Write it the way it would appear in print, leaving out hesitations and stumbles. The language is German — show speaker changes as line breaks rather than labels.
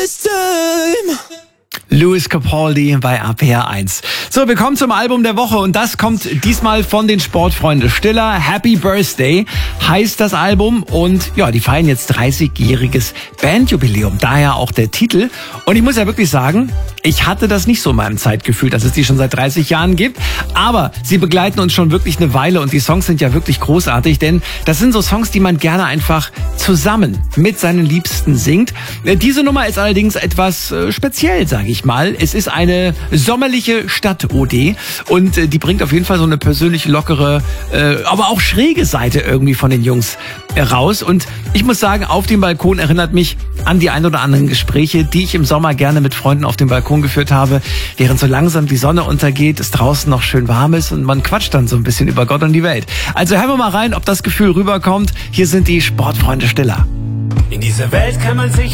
Lewis Capaldi bei RPR 1. So, wir kommen zum Album der Woche und das kommt diesmal von den Sportfreunden Stiller. Happy Birthday heißt das Album und ja, die feiern jetzt 30-jähriges Bandjubiläum, daher auch der Titel. Und ich muss ja wirklich sagen, ich hatte das nicht so in meinem Zeitgefühl, dass es die schon seit 30 Jahren gibt, aber sie begleiten uns schon wirklich eine Weile und die Songs sind ja wirklich großartig, denn das sind so Songs, die man gerne einfach zusammen mit seinen Liebsten singt. Diese Nummer ist allerdings etwas speziell, sage ich mal. Es ist eine sommerliche Stadt-OD und die bringt auf jeden Fall so eine persönliche, lockere, aber auch schräge Seite irgendwie von den Jungs raus. Und ich muss sagen, Auf dem Balkon erinnert mich an die ein oder anderen Gespräche, die ich im Sommer gerne mit Freunden auf dem Balkon geführt habe, während so langsam die Sonne untergeht, es draußen noch schön warm ist und man quatscht dann so ein bisschen über Gott und die Welt. Also hören wir mal rein, ob das Gefühl rüberkommt. Hier sind die Sportfreunde Stiller.
In dieser Welt kann man sich